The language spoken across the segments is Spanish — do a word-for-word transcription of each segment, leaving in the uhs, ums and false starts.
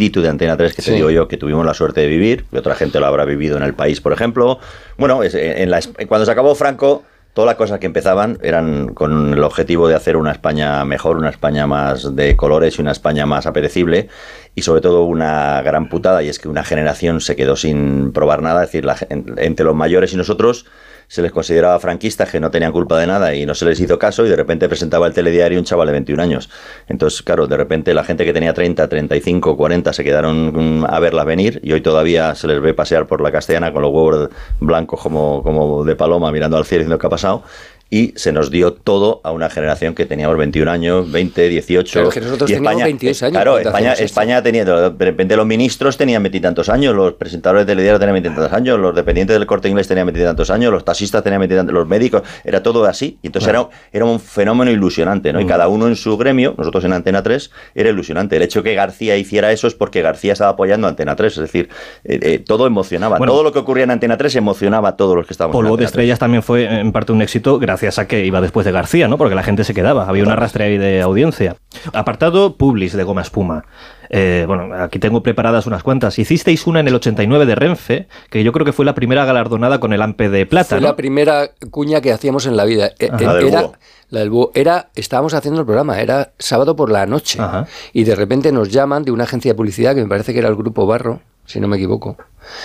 espíritu de Antena tres que te Sí. digo yo que tuvimos la suerte de vivir, que otra gente lo habrá vivido en El País, por ejemplo. Bueno, es, en la, cuando se acabó Franco, todas las cosas que empezaban eran con el objetivo de hacer una España mejor, una España más de colores y una España más apetecible, y sobre todo una gran putada, y es que una generación se quedó sin probar nada, es decir, la, entre los mayores y nosotros se les consideraba franquistas que no tenían culpa de nada y no se les hizo caso, y de repente presentaba el telediario un chaval de veintiún años. Entonces, claro, de repente la gente que tenía treinta, treinta y cinco, cuarenta se quedaron a verlas venir, y hoy todavía se les ve pasear por la Castellana con los huevos blancos como, como de paloma mirando al cielo diciendo qué ha pasado. Y se nos dio todo a una generación que teníamos veintiún años, veinte, dieciocho. Claro, que nosotros y teníamos España, veintidós años. Claro, España, España tenía, de repente los ministros tenían veintitantos años, los presentadores de telediario tenían veintitantos años, los dependientes del Corte Inglés tenían veintitantos años, los taxistas tenían veintitantos, los médicos, era todo así. Y entonces bueno. era, era un fenómeno ilusionante, ¿no? Mm. Y cada uno en su gremio, nosotros en Antena tres, era ilusionante. El hecho de que García hiciera eso es porque García estaba apoyando a Antena tres, es decir, eh, eh, todo emocionaba. Bueno, todo lo que ocurría en Antena tres emocionaba a todos los que estábamos Polvo en Antena de Estrellas tres. También fue en parte un éxito gracias a que iba después de García, ¿no? Porque la gente se quedaba, había un arrastre ahí de audiencia. Apartado Publis de Goma Espuma. Eh, bueno, aquí tengo preparadas unas cuantas. Hicisteis una en el ochenta y nueve de Renfe, que yo creo que fue la primera galardonada con el Ampe de Plata, Fue ¿no? la primera cuña que hacíamos en la vida. Ajá, era, la del búho. La del búho. Era, estábamos haciendo el programa, era sábado por la noche. Ajá. Y de repente nos llaman de una agencia de publicidad, que me parece que era el Grupo Barro, si no me equivoco.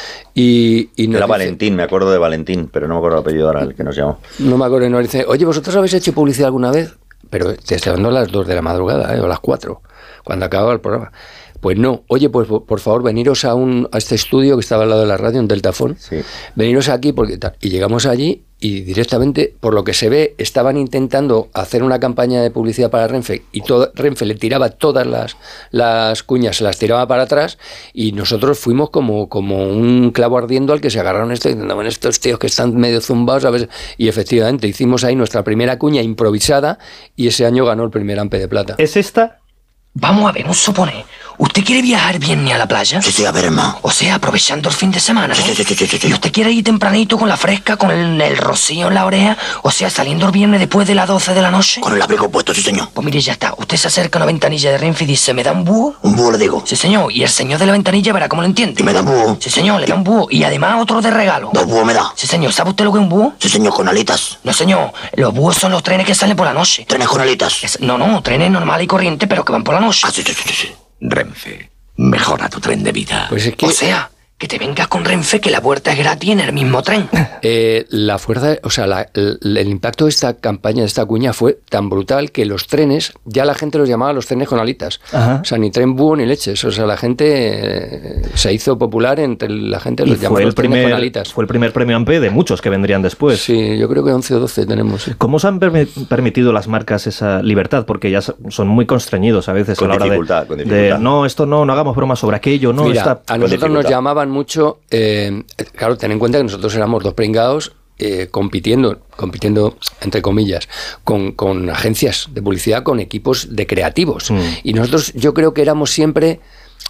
Y, y nos Era dice, Valentín, me acuerdo de Valentín, pero no me acuerdo el apellido ahora, el que nos llamó. No me acuerdo, y nos dice, oye, ¿vosotros habéis hecho publicidad alguna vez? Pero te estoy hablando a las dos de la madrugada, ¿eh? O a las cuatro, cuando acababa el programa. Pues no, oye, pues por favor, veniros a un a este estudio que estaba al lado de la radio, en Deltafón, Sí. veniros aquí, porque tal. Y llegamos allí y directamente, por lo que se ve, estaban intentando hacer una campaña de publicidad para Renfe, y todo, Renfe le tiraba todas las, las cuñas, se las tiraba para atrás, y nosotros fuimos como, como un clavo ardiendo al que se agarraron esto, diciendo, bueno, estos tíos que están medio zumbados, a ver. Y efectivamente, hicimos ahí nuestra primera cuña improvisada, y ese año ganó el primer Ampe de Plata. ¿Es esta? Vamos a ver, un supone. ¿Usted quiere viajar viernes a la playa? Sí, sí, a ver, hermano. O sea, aprovechando el fin de semana, ¿no? Sí, sí, sí, sí, sí, sí. ¿Y usted quiere ir tempranito con la fresca, con el, el rocío en la oreja? O sea, saliendo el viernes después de las doce de la noche. Con el abrigo puesto, sí, señor. Pues mire, ya está. Usted se acerca a una ventanilla de Renfe y dice, ¿me da un búho? Un búho le digo. Sí, señor. Y el señor de la ventanilla verá cómo lo entiende. ¿Y me da un búho? Sí, señor, le da un búho. Y además otro de regalo. Dos búhos me da. Sí, señor. ¿Sabe usted lo que es un búho? Sí, señor, con alitas. No, señor. Los búhos son los trenes que salen por la noche. Trenes con alitas. Es- no, no, trenes normales y corrientes, pero que van por la noche. Ah, sí, sí, sí, sí, sí. Renfe, mejora tu tren de vida. Pues es que O sea, que te vengas con Renfe, que la puerta es gratis en el mismo tren. eh, la fuerza, o sea, la- el, el impacto de esta campaña, de esta cuña, fue tan brutal que los trenes, ya la gente los llamaba los trenes con alitas. Ajá. O sea, ni tren búho ni leches. O sea, la gente eh, se hizo popular entre la gente, Y los llamaba fue el, los trenes primer, con alitas. fue el primer premio Ampe de muchos que vendrían después. Sí, yo creo que once o doce tenemos. Sí. ¿Cómo os han permi- permitido las marcas esa libertad? Porque ya son muy constreñidos a veces Con a la hora dificultad, de, con dificultad. de, no, esto no, no hagamos bromas sobre aquello, no, Mira, está... a nosotros nos dificultad. llamaban mucho, eh, claro, ten en cuenta que nosotros éramos dos pringados eh, compitiendo, compitiendo entre comillas, con, con agencias de publicidad, con equipos de creativos. Mm. Y nosotros yo creo que éramos siempre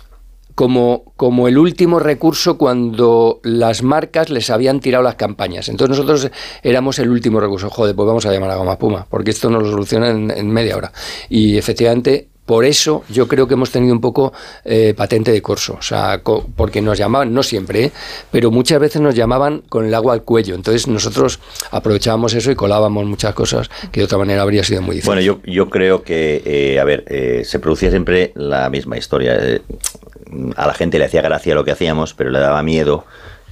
como, como el último recurso cuando las marcas les habían tirado las campañas. Entonces nosotros éramos el último recurso. Joder, pues vamos a llamar a Goma Espuma, porque esto nos lo soluciona en, en media hora. Y efectivamente... Por eso yo creo que hemos tenido un poco eh, patente de corso, o sea, co- porque nos llamaban, no siempre, ¿eh? Pero muchas veces nos llamaban con el agua al cuello. Entonces nosotros aprovechábamos eso y colábamos muchas cosas que de otra manera habría sido muy difícil. Bueno, yo, yo creo que, eh, a ver, eh, se producía siempre la misma historia. Eh, a la gente le hacía gracia lo que hacíamos, pero le daba miedo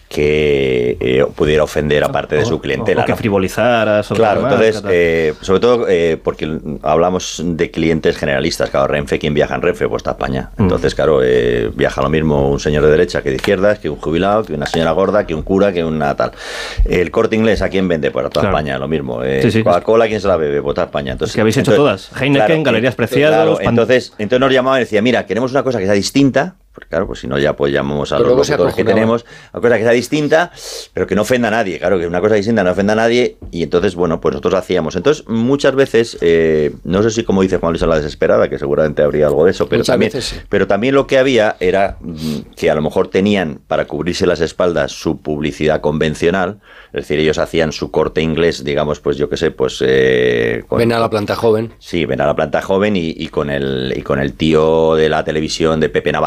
que eh, pudiera ofender a parte de su clientela. O que ¿no? frivolizara sobre Claro, la marca, entonces, tal. eh, sobre todo eh, porque hablamos de clientes generalistas. Claro, Renfe, ¿quién viaja en Renfe? Pues está España. Entonces, claro, eh, viaja lo mismo un señor de derecha que de izquierdas, que un jubilado, que una señora gorda, que un cura, que una tal. El Corte Inglés, ¿a quién vende? Pues a toda Claro. España, lo mismo. Eh, Sí, sí. Coca-Cola, ¿quién se la bebe? Pues toda España. Entonces, Es que habéis hecho entonces, todas. Heineken, Galerías eh, Preciados, claro, Pan- entonces, entonces nos llamaban y decían, mira, queremos una cosa que sea distinta. Porque claro, pues si no ya pues llamamos a Pero los luego se locutores que acojonaban. tenemos, a cosa que sea distinta, pero que no ofenda a nadie. Claro, que una cosa distinta no ofenda a nadie. Y entonces, bueno, pues nosotros hacíamos. Entonces, muchas veces, eh, no sé si como dice Juan Luis a la desesperada, que seguramente habría algo de eso, pero Muchas también, veces sí. pero también lo que había era mm, que a lo mejor tenían para cubrirse las espaldas su publicidad convencional. Es decir, ellos hacían su Corte Inglés, digamos, pues yo qué sé, pues... Eh, con- Ven a la planta joven. Sí, ven a la planta joven y, y con el y con el tío de la televisión de Pepe Navarro de ese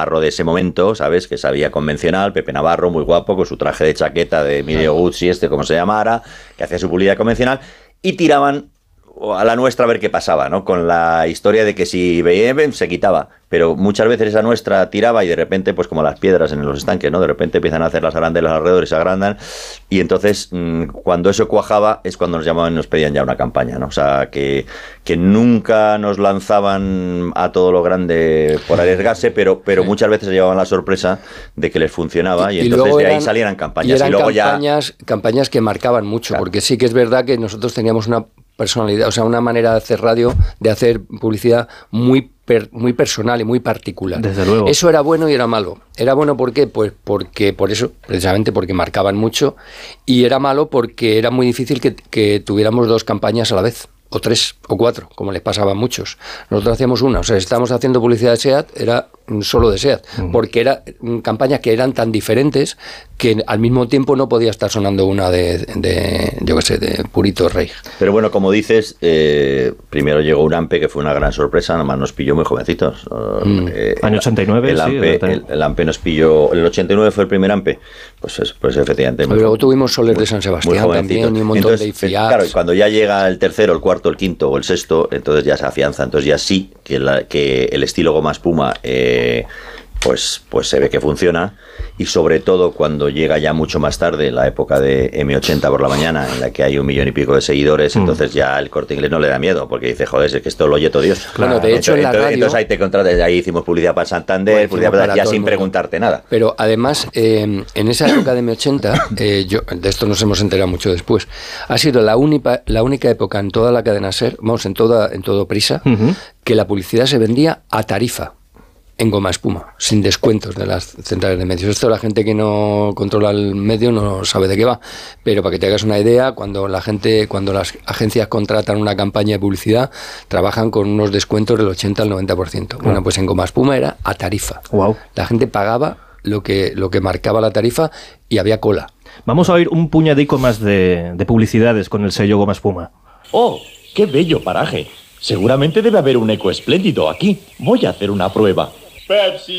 momento, ¿sabes? Que sabía convencional, Pepe Navarro, muy guapo, con su traje de chaqueta de Emilio Guzzi, este como se llamara, que hacía su publicidad convencional, y tiraban a la nuestra a ver qué pasaba, ¿no? Con la historia de que si veía se quitaba, pero muchas veces esa nuestra tiraba y de repente, pues como las piedras en los estanques, ¿no? De repente empiezan a hacer las arandelas alrededor y se agrandan, y entonces mmm, cuando eso cuajaba es cuando nos llamaban y nos pedían ya una campaña, ¿no? O sea, que, que nunca nos lanzaban a todo lo grande por arriesgarse, pero, pero muchas veces se llevaban la sorpresa de que les funcionaba y, y entonces de eran, ahí salieran campañas. Y eran y luego campañas, ya... campañas que marcaban mucho, claro. Porque sí que es verdad que nosotros teníamos una personalidad, o sea, una manera de hacer radio, de hacer publicidad muy per, muy personal y muy particular. Desde luego. Eso era bueno y era malo. Era bueno ¿por qué? Pues porque por eso, precisamente porque marcaban mucho, y era malo porque era muy difícil que, que tuviéramos dos campañas a la vez, o tres, o cuatro, como les pasaba a muchos. Nosotros hacíamos una, o sea, si estábamos haciendo publicidad de SEAT, era solo de SEAT, uh-huh. porque eran campañas que eran tan diferentes que al mismo tiempo no podía estar sonando una de, de yo qué sé, de Purito Rey. Pero bueno, como dices, eh, primero llegó un AMPE que fue una gran sorpresa, además nos pilló muy jovencitos. Mm. Eh, Año ochenta y nueve, el AMPE, sí. El, el AMPE nos pilló, el ochenta y nueve fue el primer AMPE, pues, pues efectivamente. Pero luego tuvimos Soler de San Sebastián también y un montón entonces, de I F I A Ts. Claro, y cuando ya llega el tercero, el cuarto, el quinto o el sexto, entonces ya se afianza, entonces ya sí que, la, que el estilo goma espuma eh, pues, pues se ve que funciona, y sobre todo cuando llega ya mucho más tarde la época de eme ochenta por la mañana, en la que hay un millón y pico de seguidores, mm. entonces ya el Corte Inglés no le da miedo, porque dice, joder, es que esto lo oye todo Dios. Claro, de hecho entonces, en la entonces, radio... entonces ahí te contratas, ahí hicimos publicidad para Santander, bueno, publicidad para, para ya sin preguntarte nada. Pero además, eh, en esa época de eme ochenta, eh, yo, de esto nos hemos enterado mucho después, ha sido la única, la única época en toda la cadena SER, vamos, en, toda, en todo Prisa, uh-huh. que la publicidad se vendía a tarifa. En goma espuma, sin descuentos de las centrales de medios. Esto la gente que no controla el medio no sabe de qué va, pero para que te hagas una idea, cuando la gente, cuando las agencias contratan una campaña de publicidad, trabajan con unos descuentos del ochenta al noventa por ciento. Wow. Bueno, pues en goma espuma era a tarifa. Wow. La gente pagaba lo que, lo que marcaba la tarifa y había cola. Vamos a oír un puñadico más de, de publicidades con el sello goma espuma. ¡Oh, qué bello paraje! Seguramente debe haber un eco espléndido aquí. Voy a hacer una prueba. Pepsi.